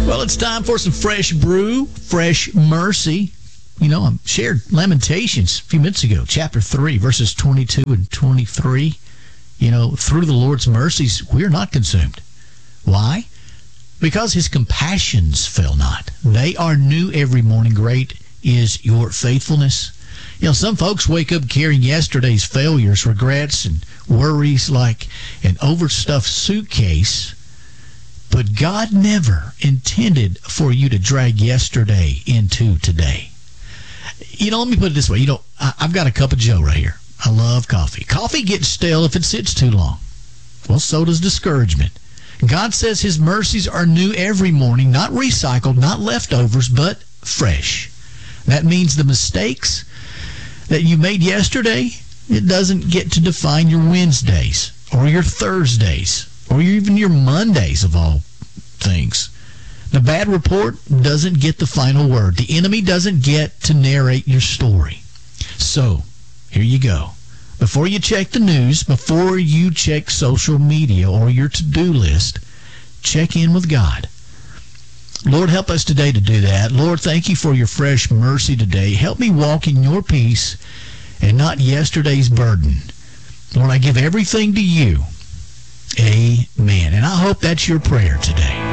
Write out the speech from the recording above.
Well, it's time for some fresh brew, fresh mercy. You know, I shared Lamentations a few minutes ago, chapter 3, verses 22 and 23. You know, through the Lord's mercies, we're not consumed. Why? Because his compassions fail not. They are new every morning. Great is your faithfulness. You know, some folks wake up carrying yesterday's failures, regrets, and worries like an overstuffed suitcase. But God never intended for you to drag yesterday into today. You know, let me put it this way. You know, I've got a cup of Joe right here. I love coffee. Coffee gets stale if it sits too long. Well, so does discouragement. God says his mercies are new every morning, not recycled, not leftovers, but fresh. That means the mistakes that you made yesterday, it doesn't get to define your Wednesdays or your Thursdays or even your Mondays of all things. The bad report doesn't get the final word. The enemy doesn't get to narrate your story. So, here you go. Before you check the news, before you check social media or your to-do list, check in with God. Lord, help us today to do that. Lord, thank you for your fresh mercy today. Help me walk in your peace and not yesterday's burden. Lord, I give everything to you. Amen. And I hope that's your prayer today.